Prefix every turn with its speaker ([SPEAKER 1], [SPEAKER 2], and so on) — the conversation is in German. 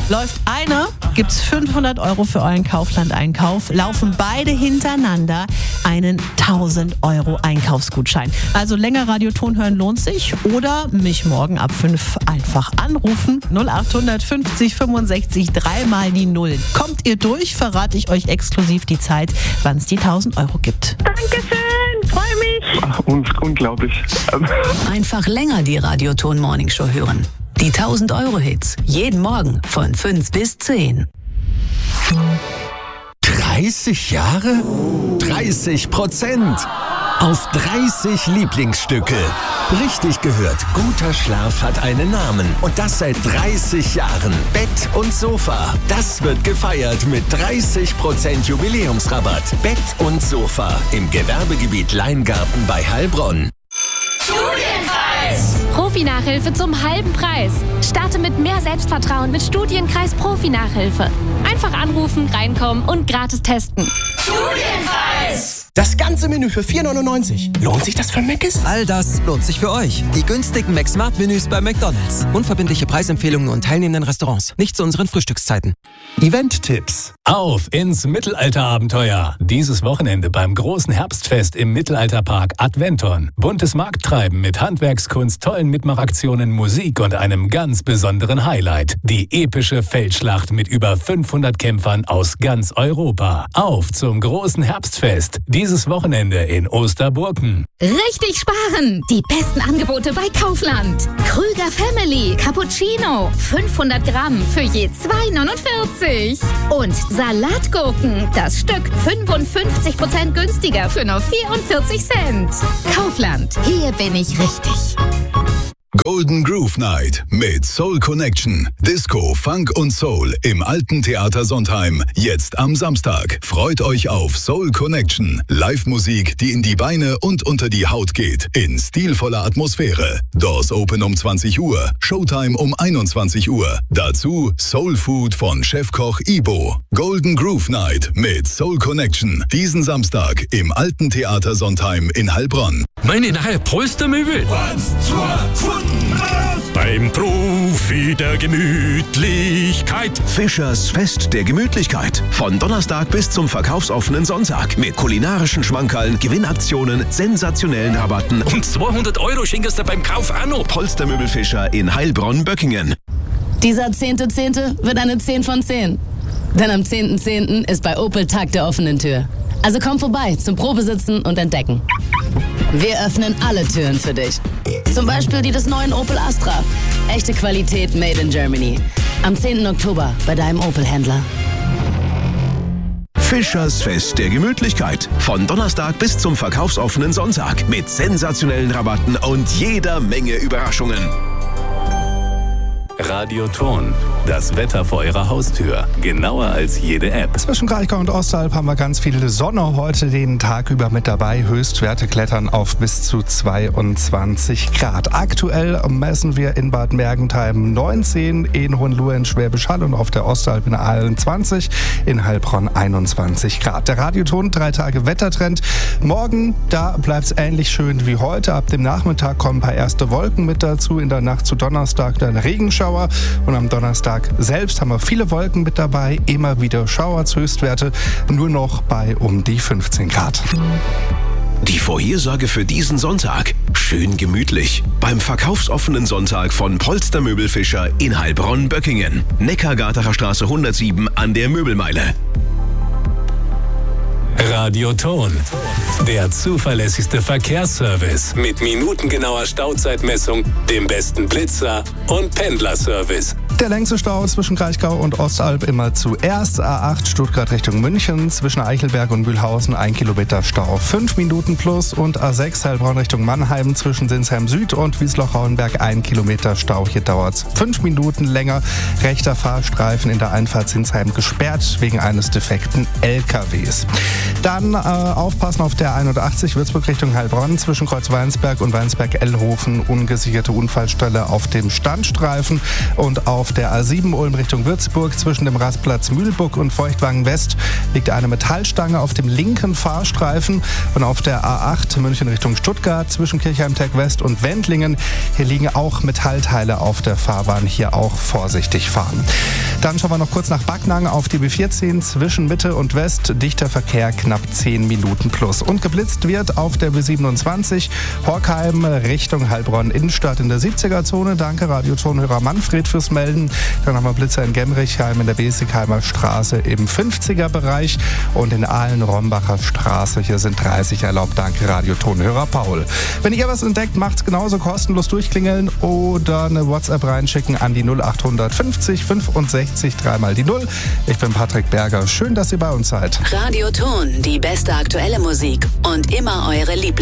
[SPEAKER 1] Läuft einer, gibt's 500 € für euren Kaufland-Einkauf. Laufen beide hintereinander, einen 1000 € Einkaufsgutschein. Also länger Radioton hören lohnt sich oder mich morgen ab 5 einfach anrufen. 0850 65 3 mal die 0. Kommt ihr durch, verrate ich euch exklusiv die Zeit, wann es die 1000 € gibt.
[SPEAKER 2] Dankeschön, freue mich.
[SPEAKER 3] Ach, unglaublich.
[SPEAKER 4] Einfach länger die Radioton Morning Show hören. Die 1000 € Hits. Jeden Morgen von 5 bis 10.
[SPEAKER 5] 30 Jahre? 30%. Auf 30 Lieblingsstücke. Richtig gehört, guter Schlaf hat einen Namen. Und das seit 30 Jahren. Bett und Sofa. Das wird gefeiert mit 30% Jubiläumsrabatt. Bett und Sofa im Gewerbegebiet Leingarten bei Heilbronn.
[SPEAKER 6] Studienkreis! Profi-Nachhilfe zum halben Preis. Starte mit mehr Selbstvertrauen mit Studienkreis Profi-Nachhilfe. Einfach anrufen, reinkommen und gratis testen. Studienkreis!
[SPEAKER 7] Das ganze Menü für 4,99. Lohnt sich das für Mc's?
[SPEAKER 8] All das lohnt sich für euch. Die günstigen McSmart-Menüs bei McDonald's. Unverbindliche Preisempfehlungen und teilnehmenden Restaurants. Nicht zu unseren Frühstückszeiten.
[SPEAKER 5] Event-Tipps.
[SPEAKER 9] Auf ins Mittelalterabenteuer. Dieses Wochenende beim großen Herbstfest im Mittelalterpark Adventon. Buntes Markttreiben mit Handwerkskunst, tollen Mitmachaktionen, Musik und einem ganz besonderen Highlight. Die epische Feldschlacht mit über 500 Kämpfern aus ganz Europa. Auf zum großen Herbstfest. Dieses Wochenende in Osterburken.
[SPEAKER 10] Richtig sparen! Die besten Angebote bei Kaufland. Krüger Family Cappuccino. 500 Gramm für je 2,49. Und Salatgurken. Das Stück 55% günstiger für nur 44 Cent. Kaufland. Hier bin ich richtig.
[SPEAKER 11] Golden Groove Night mit Soul Connection. Disco, Funk und Soul im Alten Theater Sontheim. Jetzt am Samstag. Freut euch auf Soul Connection. Live-Musik, die in die Beine und unter die Haut geht. In stilvoller Atmosphäre. Doors Open um 20 Uhr. Showtime um 21 Uhr. Dazu Soul Food von Chefkoch Ibo. Golden Groove Night mit Soul Connection. Diesen Samstag im Alten Theater Sontheim in Heilbronn.
[SPEAKER 12] Meine neue Polstermöbel. Beim Profi der Gemütlichkeit.
[SPEAKER 13] Fischers Fest der Gemütlichkeit. Von Donnerstag bis zum verkaufsoffenen Sonntag. Mit kulinarischen Schmankerln, Gewinnaktionen, sensationellen Rabatten.
[SPEAKER 12] Und 200 € schenkst du beim Kauf auch noch.
[SPEAKER 13] Polstermöbel Fischer in Heilbronn-Böckingen.
[SPEAKER 14] Dieser 10.10. wird eine 10 von 10. Denn am 10.10. ist bei Opel Tag der offenen Tür. Also komm vorbei zum Probesitzen und Entdecken. Wir öffnen alle Türen für dich. Zum Beispiel die des neuen Opel Astra. Echte Qualität made in Germany. Am 10. Oktober bei deinem Opel-Händler.
[SPEAKER 13] Fischers Fest der Gemütlichkeit. Von Donnerstag bis zum verkaufsoffenen Sonntag. Mit sensationellen Rabatten und jeder Menge Überraschungen.
[SPEAKER 9] Radioton. Das Wetter vor eurer Haustür. Genauer als jede App.
[SPEAKER 15] Zwischen Kraichgau und Ostalb haben wir ganz viel Sonne heute den Tag über mit dabei. Höchstwerte klettern auf bis zu 22 Grad. Aktuell messen wir in Bad Mergentheim 19, in Hohenlohe in Schwäbisch Hall und auf der Ostalb in Aalen 20, in Heilbronn 21 Grad. Der Radioton, 3 Tage Wettertrend. Morgen, da bleibt es ähnlich schön wie heute. Ab dem Nachmittag kommen ein paar erste Wolken mit dazu. In der Nacht zu Donnerstag dann Regenschauer. Und am Donnerstag selbst haben wir viele Wolken mit dabei, immer wieder Schauer, Höchstwerte nur noch bei um die 15 Grad.
[SPEAKER 13] Die Vorhersage für diesen Sonntag. Schön gemütlich. Beim verkaufsoffenen Sonntag von Polstermöbel Fischer in Heilbronn-Böckingen. Neckargartener Straße 107 an der Möbelmeile.
[SPEAKER 9] Radioton. Der zuverlässigste Verkehrsservice mit minutengenauer Stauzeitmessung, dem besten Blitzer und Pendlerservice.
[SPEAKER 15] Der längste Stau zwischen Kraichgau und Ostalb immer zuerst. A8 Stuttgart Richtung München. Zwischen Eichelberg und Mühlhausen 1 Kilometer Stau. 5 Minuten plus. Und A6 Heilbronn Richtung Mannheim zwischen Sinsheim Süd und Wiesloch-Rauenberg 1 Kilometer Stau. Hier dauert es 5 Minuten länger. Rechter Fahrstreifen in der Einfahrt Sinsheim gesperrt wegen eines defekten LKWs. Dann aufpassen auf der 81 Würzburg Richtung Heilbronn zwischen Kreuz-Weinsberg und Weinsberg-Ellhofen. Ungesicherte Unfallstelle auf dem Standstreifen. Und auf auf der A7 Ulm Richtung Würzburg. Zwischen dem Rastplatz Mühlbuck und Feuchtwangen West liegt eine Metallstange auf dem linken Fahrstreifen. Und auf der A8 München Richtung Stuttgart zwischen Kirchheim-Tech West und Wendlingen. Hier liegen auch Metallteile auf der Fahrbahn. Hier auch vorsichtig fahren. Dann schauen wir noch kurz nach Backnang auf die B14 zwischen Mitte und West. Dichter Verkehr, knapp 10 Minuten plus. Und geblitzt wird auf der B27 Horkheim Richtung Heilbronn Innenstadt in der 70er-Zone. Danke Radiotonhörer Manfred fürs Melden. Dann haben wir Blitzer in Gemrichheim in der Besigheimer Straße im 50er-Bereich und in Ahlen-Rombacher Straße. Hier sind 30 erlaubt. Danke Radiotonhörer Paul. Wenn ihr was entdeckt, macht's genauso kostenlos durchklingeln oder eine WhatsApp reinschicken an die 0850 65 3 die 0. Ich bin Patrick Berger. Schön, dass ihr bei uns seid.
[SPEAKER 4] Radioton, die beste aktuelle Musik und immer eure Lieblings